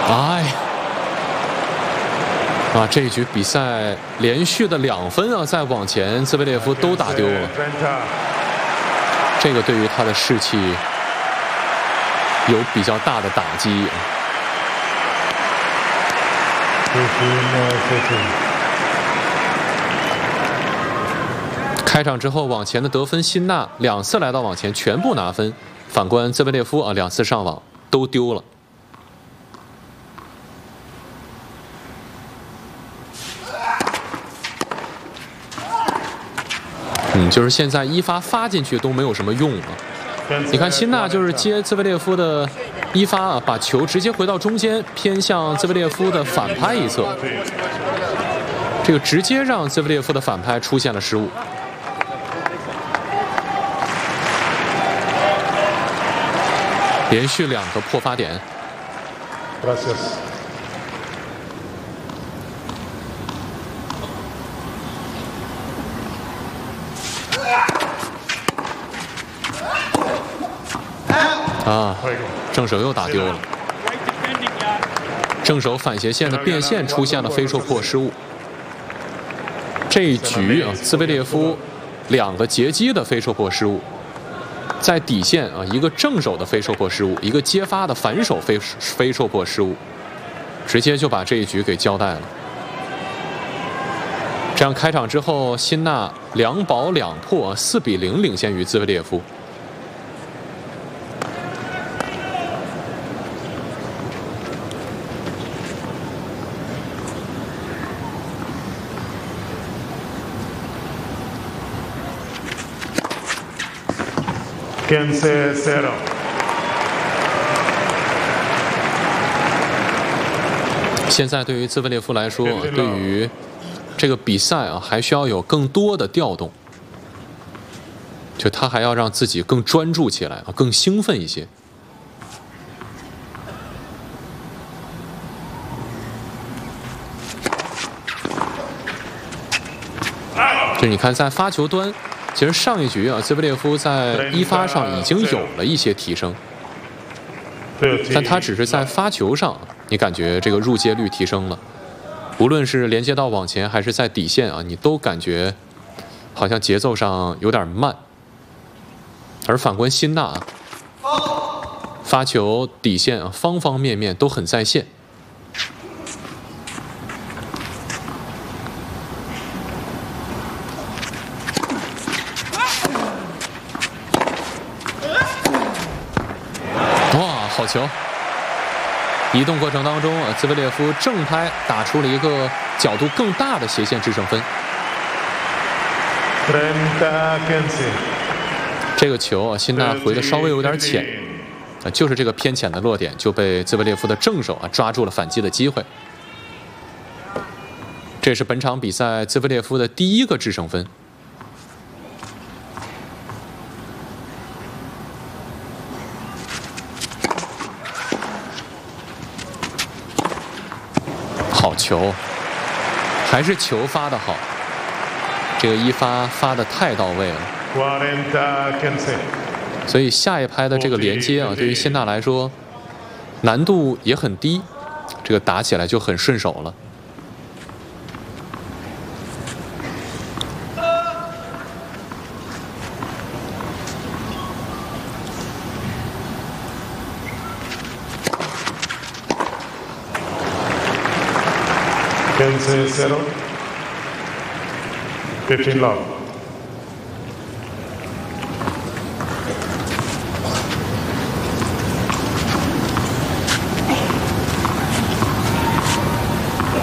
哎，啊，这一局比赛连续的2分啊，在网前兹维列夫都打丢了，这个对于他的士气有比较大的打击。开场之后，网前的得分，辛纳2次来到网前全部拿分，反观兹维列夫啊2次上网都丢了。就是现在一发发进去都没有什么用了。你看辛纳就是接兹维列夫的一发啊，把球直接回到中间，偏向兹维列夫的反拍一侧，这个直接让兹维列夫的反拍出现了失误。连续2个破发点。啊，正手又打丢了。正手反斜线的变线出现了飞受迫失误。这一局啊，兹维列夫2个截击的飞受迫失误，在底线啊一个正手的飞受迫失误，一个接发的反手飞受迫失误，直接就把这一局给交代了。这样开场之后，辛纳2保2破，4比0领先于兹维列夫。现在对于兹维列夫来说，对于这个比赛啊，还需要有更多的调动，就他还要让自己更专注起来啊，更兴奋一些。就你看，在发球端。其实上一局啊，兹维列夫在一发上已经有了一些提升，但他只是在发球上，你感觉这个入界率提升了，无论是连接到网前还是在底线啊，你都感觉好像节奏上有点慢。而反观辛纳，发球底线啊，方方面面都很在线。好球！移动过程当中，兹维列夫正拍打出了一个角度更大的斜线制胜分。这个球啊，辛纳回的稍微有点浅，就是这个偏浅的落点就被兹维列夫的正手啊抓住了反击的机会。这是本场比赛兹维列夫的第1个制胜分。好球，还是球发的好，这个一发发的太到位了。所以下一拍的这个连接啊，对于辛纳来说难度也很低，这个打起来就很顺手了。 15 love.